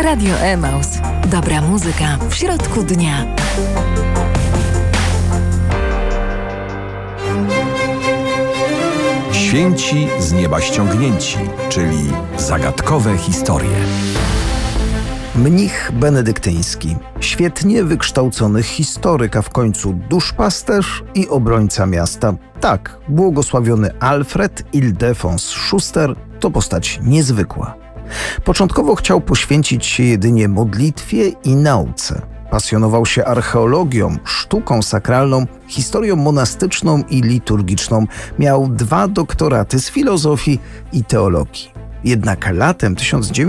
Radio Emaus. Dobra muzyka w środku dnia. Święci z nieba ściągnięci, czyli zagadkowe historie. Mnich benedyktyński, świetnie wykształcony historyk, a w końcu duszpasterz i obrońca miasta. Tak, błogosławiony Alfred Ildefons Schuster to postać niezwykła. Początkowo chciał poświęcić się jedynie modlitwie i nauce. Pasjonował się archeologią, sztuką sakralną, historią monastyczną i liturgiczną. Miał 2 doktoraty z filozofii i teologii. Jednak latem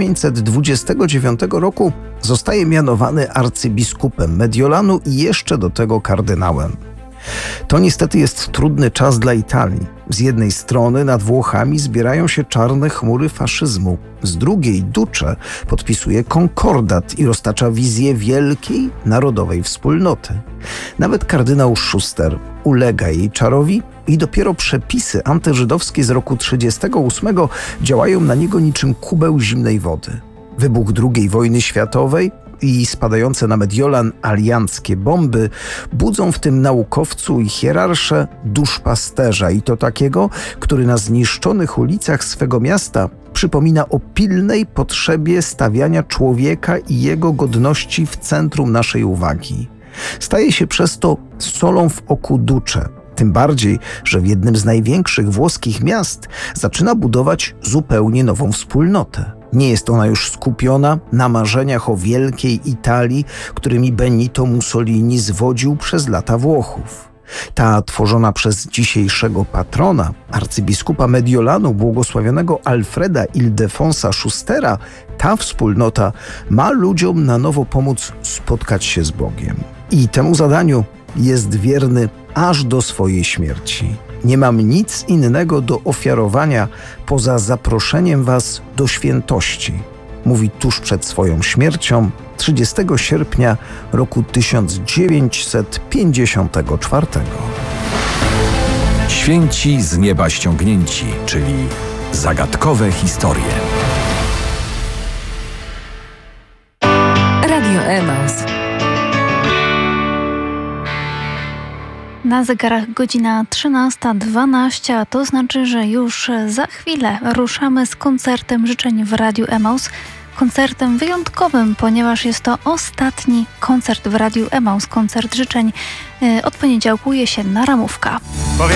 1929 roku zostaje mianowany arcybiskupem Mediolanu i jeszcze do tego kardynałem. To niestety jest trudny czas dla Italii. Z jednej strony nad Włochami zbierają się czarne chmury faszyzmu, z drugiej Duce podpisuje konkordat i roztacza wizję wielkiej narodowej wspólnoty. Nawet kardynał Schuster ulega jej czarowi i dopiero przepisy antyżydowskie z roku 1938 działają na niego niczym kubeł zimnej wody. Wybuch II wojny światowej i spadające na Mediolan alianckie bomby budzą w tym naukowcu i hierarsze duszpasterza, i to takiego, który na zniszczonych ulicach swego miasta przypomina o pilnej potrzebie stawiania człowieka i jego godności w centrum naszej uwagi. Staje się przez to solą w oku Duce. Tym bardziej, że w jednym z największych włoskich miast zaczyna budować zupełnie nową wspólnotę. Nie jest ona już skupiona na marzeniach o wielkiej Italii, którymi Benito Mussolini zwodził przez lata Włochów. Ta tworzona przez dzisiejszego patrona, arcybiskupa Mediolanu, błogosławionego Alfreda Ildefonsa Schustera, ta wspólnota ma ludziom na nowo pomóc spotkać się z Bogiem. I temu zadaniu jest wierny aż do swojej śmierci. Nie mam nic innego do ofiarowania poza zaproszeniem was do świętości, mówi tuż przed swoją śmiercią 30 sierpnia roku 1954. Święci z nieba ściągnięci, czyli zagadkowe historie. Radio Emaus. Na zegarach godzina 13:12, a to znaczy, że już za chwilę ruszamy z koncertem życzeń w Radiu Emaus. Koncertem wyjątkowym, ponieważ jest to ostatni koncert w Radiu Emaus. Koncert życzeń od poniedziałku jesienna ramówka.